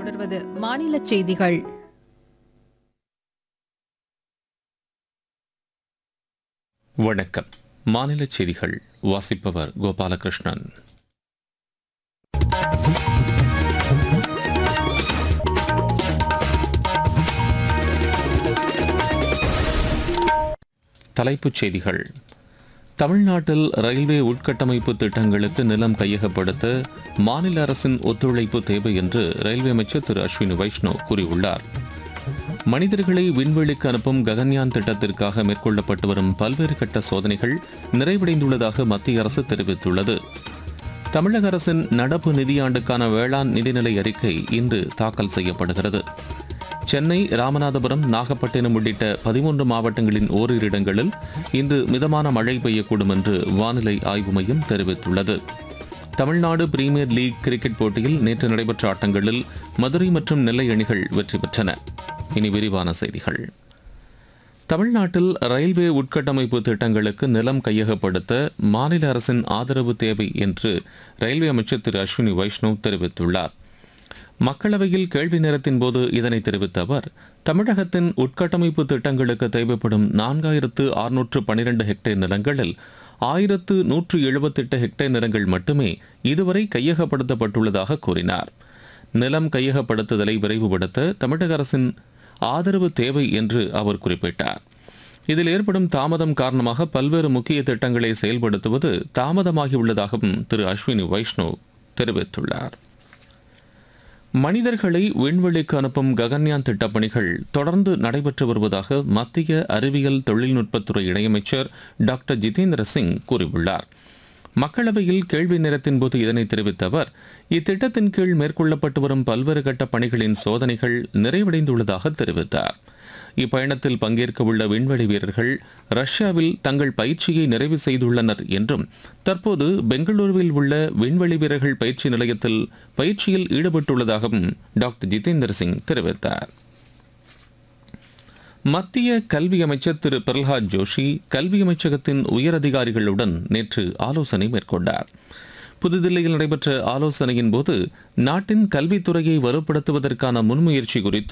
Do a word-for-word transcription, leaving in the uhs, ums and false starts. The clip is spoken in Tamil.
தொடர்வது மாநில செய்திகள். வணக்கம். மாநில செய்திகள் வாசிப்பவர் கோபாலகிருஷ்ணன். தலைப்புச் செய்திகள். தமிழ்நாட்டில் ரயில்வே உட்கட்டமைப்பு திட்டங்களுக்கு நிலம் கையகப்படுத்த மாநில அரசின் ஒத்துழைப்பு தேவை என்று ரயில்வே அமைச்சர் திரு அஸ்வினி வைஷ்ணவ் கூறியுள்ளார். மனிதர்களை விண்வெளிக்கு அனுப்பும் ககன்யான் திட்டத்திற்காக மேற்கொள்ளப்பட்டு வரும் பல்வேறு கட்ட சோதனைகள் நிறைவடைந்துள்ளதாக மத்திய அரசு தெரிவித்துள்ளது. தமிழக அரசின் நடப்பு நிதியாண்டுக்கான வேளாண் நிதிநிலை அறிக்கை இன்று தாக்கல் செய்யப்படுகிறது. சென்னை, ராமநாதபுரம், நாகப்பட்டினம் உள்ளிட்ட பதிமூன்று மாவட்டங்களின் ஓரிரு இடங்களில் இன்று மிதமான மழை பெய்யக்கூடும் என்று வானிலை ஆய்வு மையம் தெரிவித்துள்ளது. தமிழ்நாடு பிரீமியர் லீக் கிரிக்கெட் போட்டியில் நேற்று நடைபெற்ற ஆட்டங்களில் மதுரை மற்றும் நெல்லை அணிகள் வெற்றி பெற்றன. இனி விரிவான செய்திகள். தமிழ்நாட்டில் ரயில்வே உட்கட்டமைப்பு திட்டங்களுக்கு நிலம் கையகப்படுத்த மாநில அரசின் ஆதரவு தேவை என்று ரயில்வே அமைச்சர் திரு அஸ்வினி வைஷ்ணவ் தெரிவித்துள்ளார். மக்களவையில் கேள்வி நேரத்தின் போது இதனை தெரிவித்த அவர், தமிழகத்தின் உட்கட்டமைப்பு திட்டங்களுக்கு தேவைப்படும் நான்காயிரத்து அறுநூற்று பனிரெண்டு ஹெக்டேர் நிலங்களில் ஆயிரத்து நூற்று எழுபத்தி எட்டு ஹெக்டேர் நிலங்கள் மட்டுமே இதுவரை கையகப்படுத்தப்பட்டுள்ளதாக கூறினார். நிலம் கையகப்படுத்துதலை விரைவுபடுத்த தமிழக அரசின் ஆதரவு தேவை என்று அவர் குறிப்பிட்டார். இதில் ஏற்படும் தாமதம் காரணமாக பல்வேறு முக்கிய திட்டங்களை செயல்படுத்துவது தாமதமாகியுள்ளதாகவும் திரு அஸ்வினி வைஷ்ணவ் தெரிவித்துள்ளார். மனிதர்களை விண்வெளிக்கு அனுப்பும் ககன்யான் திட்டப்பணிகள் தொடர்ந்து நடைபெற்று வருவதாக மத்திய அறிவியல் தொழில்நுட்பத்துறை இணையமைச்சர் டாக்டர் ஜிதேந்திர சிங் கூறியுள்ளார். மக்களவையில் கேள்வி நேரத்தின் போது இதனை தெரிவித்த அவர், இத்திட்டத்தின் கீழ் மேற்கொள்ளப்பட்டு வரும் பல்வேறு கட்ட பணிகளின் சோதனைகள் நிறைவடைந்துள்ளதாக தெரிவித்தார். இப்பயணத்தில் பங்கேற்க உள்ள விண்வெளி வீரர்கள் ரஷ்யாவில் தங்கள் பயிற்சியை நிறைவு செய்துள்ளனர் என்றும், தற்போது பெங்களூருவில் உள்ள விண்வெளி வீரர்கள் பயிற்சி நிலையத்தில் பயிற்சியில் ஈடுபட்டுள்ளதாகவும் டாக்டர் ஜிதேந்திர சிங் தெரிவித்தார். மத்திய கல்வி அமைச்சர் திரு பிரல்ஹாத் ஜோஷி கல்வி அமைச்சகத்தின் உயரதிகாரிகளுடன் நேற்று ஆலோசனை மேற்கொண்டார். புதுதில்லியில் நடைபெற்ற ஆலோசனையின் போது நாட்டின் கல்வித்துறையை வலுப்படுத்துவதற்கான முன்முயற்சி குறித்து